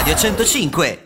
Radio 105.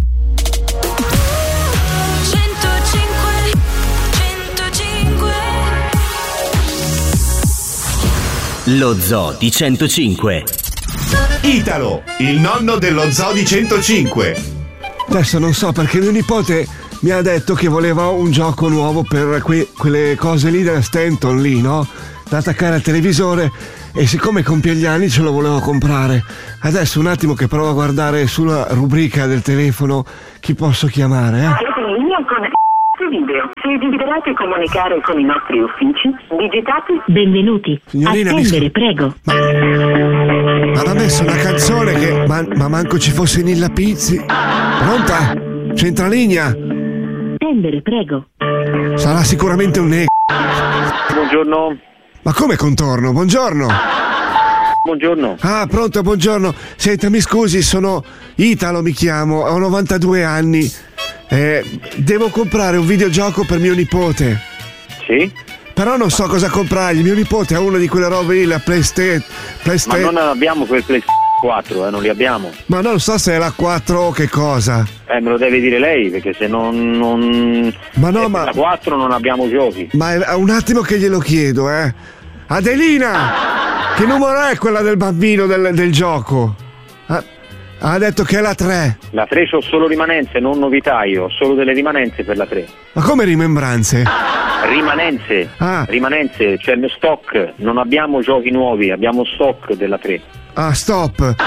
Lo Zoo di 105. Italo, il nonno dello Zoo di 105. Adesso non so perché mio nipote mi ha detto che voleva un gioco nuovo per quelle cose lì della Stanton lì, no? Da attaccare al televisore, e siccome compie gli anni ce lo volevo comprare. Adesso un attimo che provo a guardare sulla rubrica del telefono chi posso chiamare, Siete in linea con video. Se desiderate comunicare con i nostri uffici, digitate benvenuti. Signorina, attendere, prego. Ma mi ha messo una canzone che ma manco ci fosse Nilla Pizzi. Pronta? C'entra linea? Attendere, prego. Sarà sicuramente un Buongiorno. Ma come contorno? Buongiorno. Buongiorno. Ah, pronto, buongiorno. Senta, mi scusi, sono Italo, mi chiamo, ho 92 anni. Devo comprare un videogioco per mio nipote. Sì? Però non so cosa comprargli. Mio nipote ha una di quelle robe lì, la PlayStation. Ma non abbiamo quel PlayStation 4, non li abbiamo. Ma non so se è la 4 o che cosa. Me lo deve dire lei, perché se non... Ma no, ma... la 4 non abbiamo giochi. Ma è un attimo che glielo chiedo, Adelina! Che numero è quella del bambino del gioco? Ha detto che è la 3. La 3 c'ho solo rimanenze, non novità, io ho solo delle rimanenze per la 3. Ma come rimembranze? Rimanenze. Ah. Rimanenze, cioè stock. Non abbiamo giochi nuovi, abbiamo stock della 3. Ah, stop.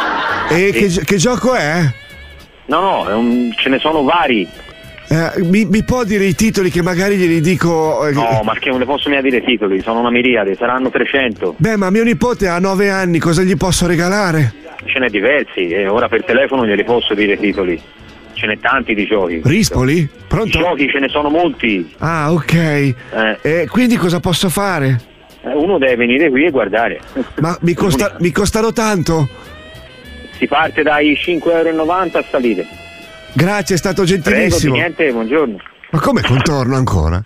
E Sì. che gioco è? No, ce ne sono vari. Mi può dire i titoli che magari glieli dico? No, ma che non le posso mica dire i titoli, sono una miriade, saranno 300. Beh, ma mio nipote ha 9 anni, cosa gli posso regalare? Ce n'è diversi, e ora per telefono glieli posso dire i titoli. Ce n'è tanti di giochi. Rispoli? Pronto? Giochi ce ne sono molti. Ah, ok. E quindi cosa posso fare? Uno deve venire qui e guardare. Ma mi costano tanto? Si parte dai 5,90 € a salire. Grazie, è stato Prego, gentilissimo. di niente, buongiorno. Ma come contorno ancora?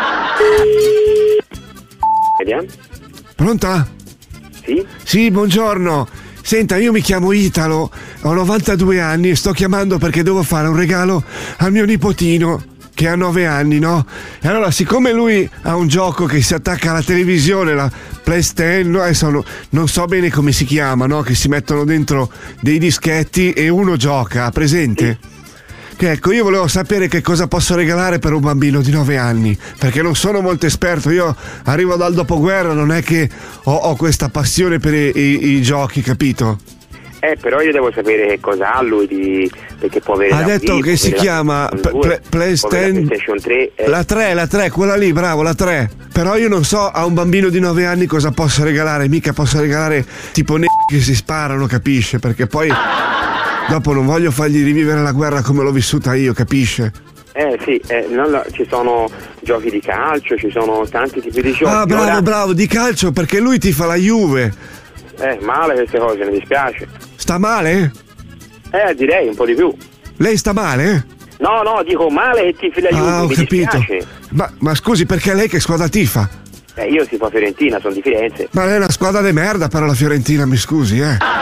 Vediamo. Pronta? Sì? Sì, buongiorno. Senta, io mi chiamo Italo, ho 92 anni e sto chiamando perché devo fare un regalo al mio nipotino che ha 9 anni, no? E allora, siccome lui ha un gioco che si attacca alla televisione, la PlayStation, adesso non so bene come si chiama, no? Che si mettono dentro dei dischetti e uno gioca, presente? Che ecco, io volevo sapere che cosa posso regalare per un bambino di 9 anni, perché non sono molto esperto, io arrivo dal dopoguerra, non è che ho questa passione per i giochi, capito? Però io devo sapere che cosa ha lui perché può avere. Ha detto che si chiama PlayStation 3. La 3, quella lì, bravo, la 3. Però io non so a un bambino di 9 anni cosa posso regalare, mica posso regalare tipo che si sparano, capisce? Perché poi dopo non voglio fargli rivivere la guerra come l'ho vissuta io, capisce? Sì, ci sono giochi di calcio, ci sono tanti tipi di giochi. Ah, bravo, di calcio, perché lui tifa la Juve. Male queste cose, mi dispiace. Sta male? Direi un po' di più. Lei sta male? No, dico male che tifi la Juve, ho mi capito. dispiace. Ma scusi, perché lei che squadra tifa? Io tifo Fiorentina, sono di Firenze. Ma lei è una squadra di merda, però la Fiorentina, mi scusi,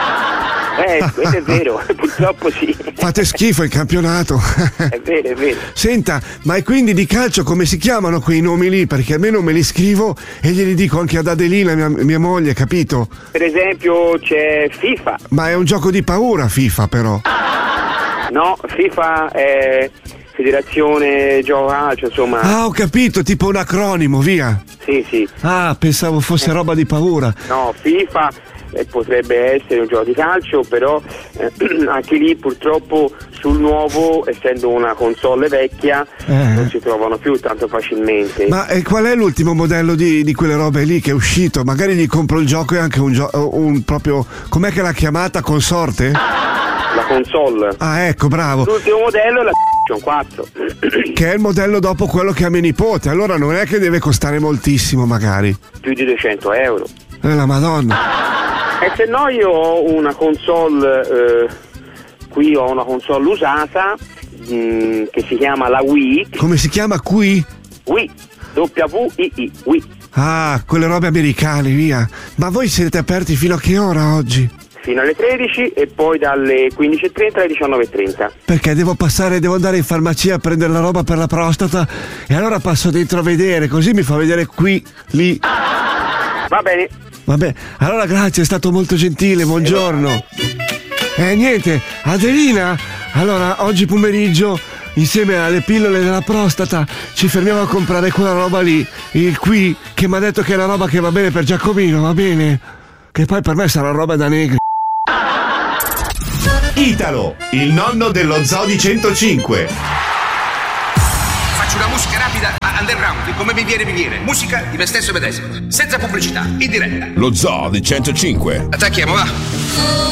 Questo è vero, purtroppo sì. Fate schifo in campionato. È vero. Senta, ma e quindi di calcio come si chiamano quei nomi lì? Perché almeno me li scrivo e glieli dico anche ad Adelina, mia moglie, capito? Per esempio c'è FIFA. Ma è un gioco di paura, FIFA, però. No, FIFA è Federazione Gioco Calcio, insomma. Ah, ho capito, tipo un acronimo, via. Sì. Ah, pensavo fosse roba di paura. No, FIFA potrebbe essere un gioco di calcio, però anche lì purtroppo sul nuovo, essendo una console vecchia, non si trovano più tanto facilmente. Ma qual è l'ultimo modello di quelle robe lì che è uscito? Magari gli compro il gioco e anche un proprio, com'è che l'ha chiamata, consorte? La console. Ah, ecco, bravo. L'ultimo modello è la PlayStation 4. Che è il modello dopo quello che ha mio nipote, allora non è che deve costare moltissimo magari. Più di 200 €. La Madonna. E se no io ho una console, qui ho una console usata che si chiama la Wii. Come si chiama qui? Wii, W-I-I, Wii. Ah, quelle robe americane, via. Ma voi siete aperti fino a che ora oggi? fino alle 13 e poi dalle 15:30 alle 19:30. Perché devo andare in farmacia a prendere la roba per la prostata e allora passo dentro a vedere, così mi fa vedere qui, lì. Va bene. Vabbè, allora grazie, è stato molto gentile, buongiorno. Niente, Adelina, allora oggi pomeriggio insieme alle pillole della prostata ci fermiamo a comprare quella roba lì, il qui, che mi ha detto che è la roba che va bene per Giacomino, va bene? Che poi per me sarà roba da negri. Italo, il nonno dello Zoo di 105. Faccio una musica rapida underground, come mi viene. Musica di me stesso medesimo, senza pubblicità, in diretta. Lo Zoo di 105. Attacchiamo, va.